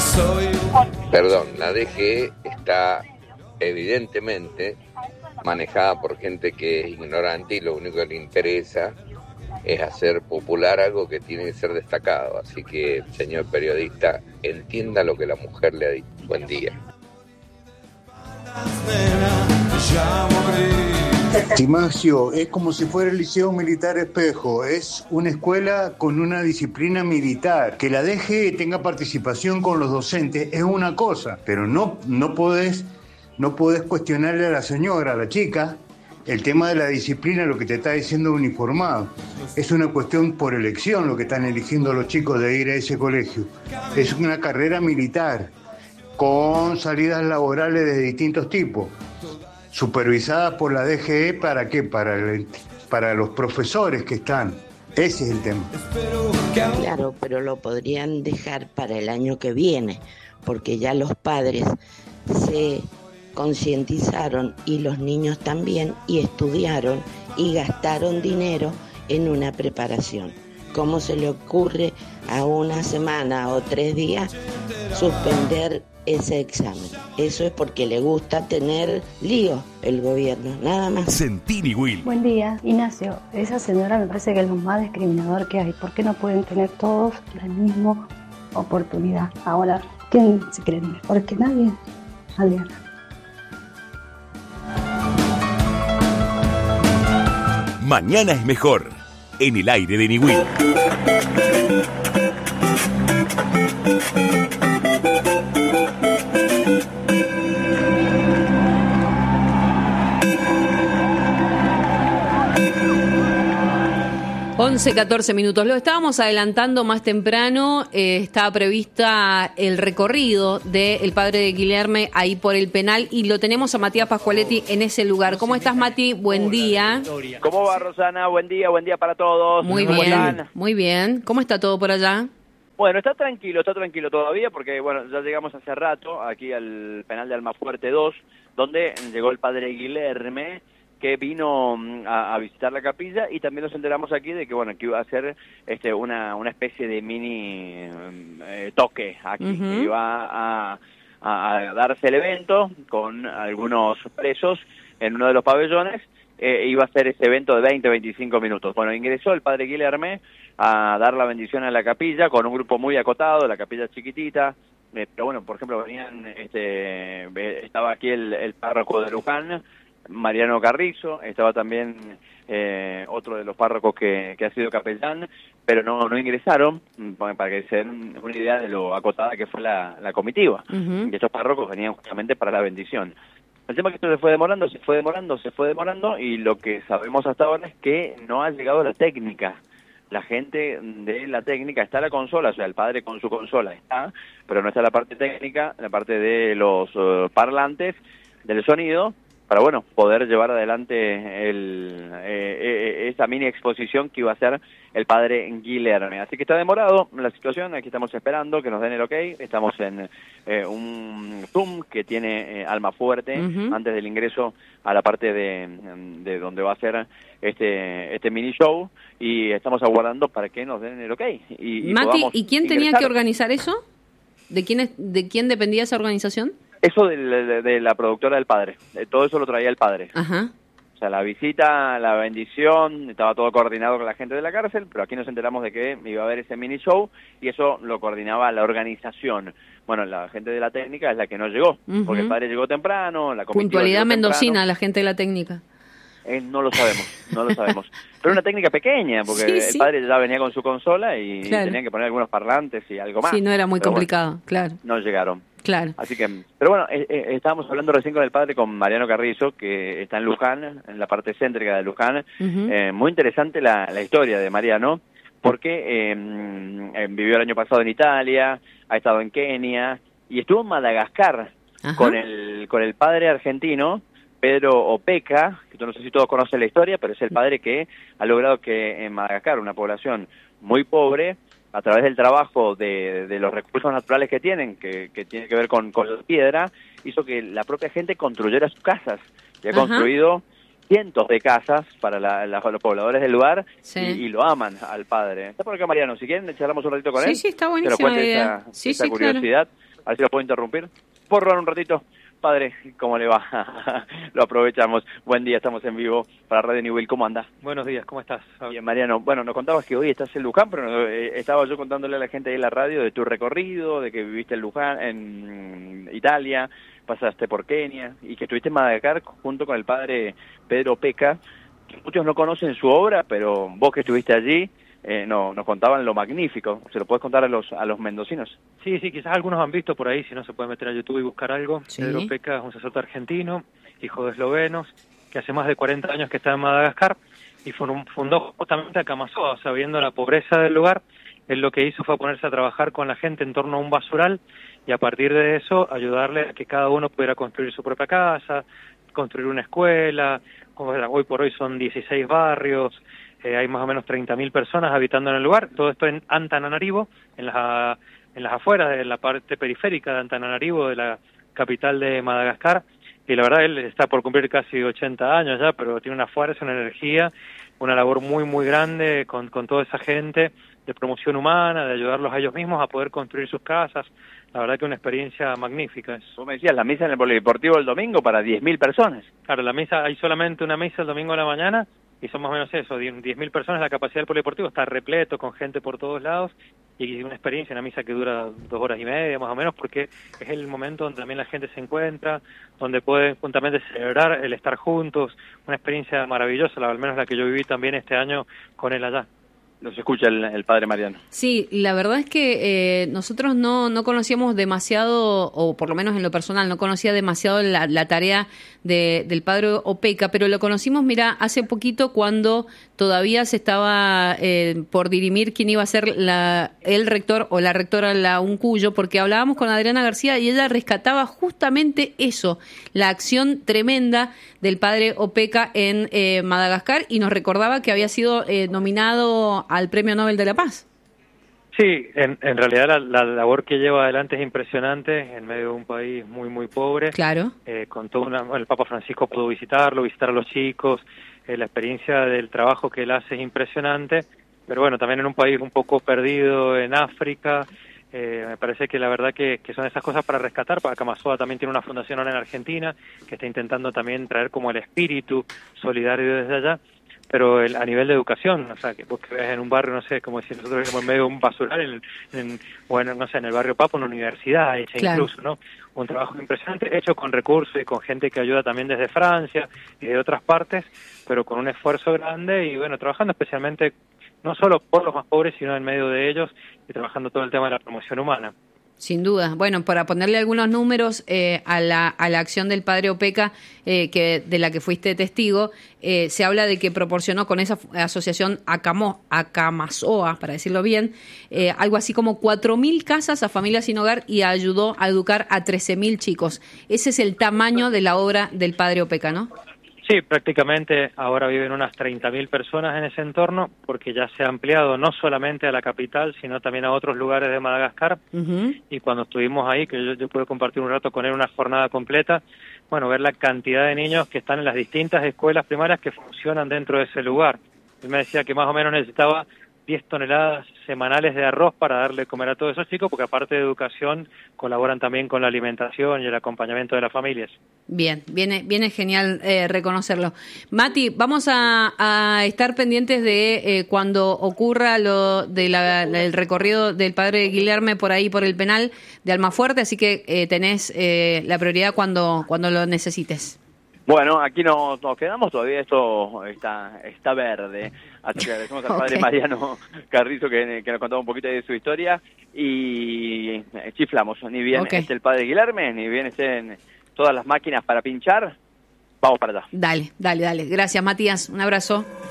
Perdón, la DGE está evidentemente manejada por gente que es ignorante y lo único que le interesa es hacer popular algo que tiene que ser destacado. Así que, señor periodista, entienda lo que la mujer le ha dicho. Buen día. Timacio, es como si fuera el Liceo Militar Espejo, es una escuela con una disciplina militar. Que la DGE tenga participación con los docentes es una cosa, pero no podés cuestionarle a la señora, a la chica, el tema de la disciplina, lo que te está diciendo uniformado. Es una cuestión por elección lo que están eligiendo los chicos de ir a ese colegio. Es una carrera militar con salidas laborales de distintos tipos, supervisadas por la DGE. ¿Para qué? Para los profesores que están. Ese es el tema. Claro, pero lo podrían dejar para el año que viene, porque ya los padres se concientizaron y los niños también, y estudiaron y gastaron dinero en una preparación. ¿Cómo se le ocurre a una semana o 3 días suspender ese examen? Eso es porque le gusta tener lío el gobierno, nada más. Sentini Will. Buen día, Ignacio. Esa señora me parece que es lo más discriminador que hay. ¿Por qué no pueden tener todos la misma oportunidad? Ahora, ¿quién se cree mejor que nadie? Adriana. Mañana es mejor. En el aire de Niwil. 11:14 minutos. Lo estábamos adelantando más temprano. Estaba prevista el recorrido del padre de Guilherme ahí por el penal y lo tenemos a Matías Pascualetti en ese lugar. ¿Cómo estás, Mati? Buen día. ¿Cómo va, Rosana? Buen día para todos. Muy bien, muy bien. ¿Cómo está todo por allá? Bueno, está tranquilo todavía porque, bueno, ya llegamos hace rato aquí al penal de Almafuerte 2, donde llegó el padre Guilherme, que vino a visitar la capilla, y también nos enteramos aquí de que, bueno, que iba a hacer una especie de mini toque aquí, que iba a darse el evento con algunos presos en uno de los pabellones. Iba a hacer ese evento de 20-25 minutos. Bueno, ingresó el padre Guilherme a dar la bendición a la capilla con un grupo muy acotado, la capilla chiquitita, pero bueno, por ejemplo, estaba aquí el párroco de Luján, Mariano Carrizo, estaba también otro de los párrocos que ha sido capellán, pero no ingresaron, para que se den una idea de lo acotada que fue la comitiva. Y estos párrocos venían justamente para la bendición. El tema es que esto se fue demorando, y lo que sabemos hasta ahora es que no ha llegado la técnica. La gente de la técnica, está la consola, o sea, el padre con su consola está, pero no está la parte técnica, la parte de los parlantes, del sonido, para, bueno, poder llevar adelante esa mini exposición que iba a hacer el padre Guilherme. Así que está demorado la situación, aquí estamos esperando que nos den el ok, estamos en un Zoom que tiene Almafuerte, antes del ingreso a la parte de donde va a ser este mini show, y estamos aguardando para que nos den el ok. Mati, ¿y quién tenía que organizar eso? ¿De quién dependía esa organización? Eso de la productora del padre, todo eso lo traía el padre. Ajá. O sea, la visita, la bendición, estaba todo coordinado con la gente de la cárcel, pero aquí nos enteramos de que iba a haber ese mini show y eso lo coordinaba la organización. Bueno, la gente de la técnica es la que no llegó, porque el padre llegó temprano, la comitiva puntualidad llegó mendocina, temprano. la gente de la técnica. No lo sabemos. Pero una técnica pequeña, porque el padre ya venía con su consola y tenían que poner algunos parlantes y algo más. Sí, no era muy complicado, bueno, claro. No llegaron. Claro. Así que, pero bueno, estábamos hablando recién con el padre, con Mariano Carrizo, que está en Luján, en la parte céntrica de Luján. Muy interesante la historia de Mariano, porque vivió el año pasado en Italia, ha estado en Kenia y estuvo en Madagascar con el padre argentino Pedro Opeca, que yo no sé si todos conocen la historia, pero es el padre que ha logrado que en Madagascar, una población muy pobre, a través del trabajo de los recursos naturales que tienen, que tiene que ver con la piedra, hizo que la propia gente construyera sus casas. Y ha construido cientos de casas para los pobladores del lugar, y lo aman al padre. Está por acá Mariano, si quieren charlamos un ratito con él. Sí, está buenísima que nos cuente esa curiosidad. Claro. a ver si lo puedo interrumpir. ¿Puedo robar un ratito? Padre, ¿cómo le va? Lo aprovechamos. Buen día, estamos en vivo para Radio Newell. ¿Cómo anda? Buenos días, ¿cómo estás? Bien, Mariano. Bueno, nos contabas que hoy estás en Luján, pero estaba yo contándole a la gente ahí en la radio de tu recorrido, de que viviste en Luján, en Italia, pasaste por Kenia y que estuviste en Madagascar junto con el padre Pedro Opeka, que muchos no conocen su obra, pero vos que estuviste allí, nos contaban lo magnífico. ¿Se lo puedes contar a los mendocinos? Sí, quizás algunos han visto por ahí, si no se puede meter a YouTube y buscar algo. Sí. Pedro Opeka es un sacerdote argentino, hijo de eslovenos, que hace más de 40 años que está en Madagascar y fundó justamente Acamasoa, o sea, viendo la pobreza del lugar, él lo que hizo fue ponerse a trabajar con la gente en torno a un basural y a partir de eso ayudarle a que cada uno pudiera construir su propia casa, construir una escuela. Hoy por hoy son 16 barrios, hay más o menos 30.000 personas habitando en el lugar, todo esto en Antananarivo, en las afueras de la parte periférica de Antananarivo, de la capital de Madagascar, y la verdad él está por cumplir casi 80 años ya, pero tiene una fuerza, una energía, una labor muy muy grande con toda esa gente de promoción humana, de ayudarlos a ellos mismos a poder construir sus casas. La verdad que una experiencia magnífica. Vos me decías, la misa en el Polideportivo el domingo para 10.000 personas. Claro, la misa, hay solamente una misa el domingo a la mañana, y son más o menos eso, 10.000 personas. La capacidad del polideportivo está repleto, con gente por todos lados, y una experiencia, una misa que dura 2 horas y media más o menos, porque es el momento donde también la gente se encuentra, donde pueden juntamente celebrar el estar juntos, una experiencia maravillosa, al menos la que yo viví también este año con él allá. Nos escucha el padre Mariano. Sí, la verdad es que nosotros no conocíamos demasiado, o por lo menos en lo personal, no conocía demasiado la tarea del padre Opeka, pero lo conocimos, mira, hace poquito cuando todavía se estaba por dirimir quién iba a ser el rector o la rectora de la UNCUYO, porque hablábamos con Adriana García y ella rescataba justamente eso, la acción tremenda del padre Opeka en Madagascar, y nos recordaba que había sido nominado al Premio Nobel de la Paz. Sí, en realidad la labor que lleva adelante es impresionante en medio de un país muy muy pobre. Claro. Con todo el Papa Francisco pudo visitar a los chicos, la experiencia del trabajo que él hace es impresionante, pero bueno, también en un país un poco perdido en África, me parece que la verdad que son esas cosas para rescatar. Acamasoa también tiene una fundación ahora en Argentina que está intentando también traer como el espíritu solidario desde allá, pero a nivel de educación, o sea, que vos que ves en un barrio, no sé, como si nosotros vivimos en medio de un basural, bueno, no sé, en el barrio Papo, una universidad hecha, claro, incluso, ¿no? Un trabajo impresionante, hecho con recursos y con gente que ayuda también desde Francia y de otras partes, pero con un esfuerzo grande y, bueno, trabajando especialmente no solo por los más pobres, sino en medio de ellos y trabajando todo el tema de la promoción humana. Sin duda. Bueno, para ponerle algunos números a la acción del padre Opeka, de la que fuiste testigo, se habla de que proporcionó con esa asociación Acamasoa, para decirlo bien, algo así como 4.000 casas a familias sin hogar y ayudó a educar a 13.000 chicos. Ese es el tamaño de la obra del padre Opeka, ¿no? Sí, prácticamente ahora viven unas 30.000 personas en ese entorno, porque ya se ha ampliado no solamente a la capital, sino también a otros lugares de Madagascar. Uh-huh. Y cuando estuvimos ahí, que yo pude compartir un rato con él una jornada completa, bueno, ver la cantidad de niños que están en las distintas escuelas primarias que funcionan dentro de ese lugar. Él me decía que más o menos necesitaba 10 toneladas semanales de arroz para darle de comer a todos esos chicos, porque aparte de educación colaboran también con la alimentación y el acompañamiento de las familias. Bien, viene genial reconocerlo. Mati, vamos a estar pendientes de cuando ocurra lo de el recorrido del padre Guilherme por ahí, por el penal de Almafuerte, así que tenés la prioridad cuando lo necesites. Bueno, aquí nos quedamos, todavía esto está verde, así que agradecemos al padre Mariano Carrizo que nos contaba un poquito de su historia y chiflamos, ni bien esté el padre Guilherme, ni bien estén todas las máquinas para pinchar, vamos para allá. Dale, gracias Matías, un abrazo.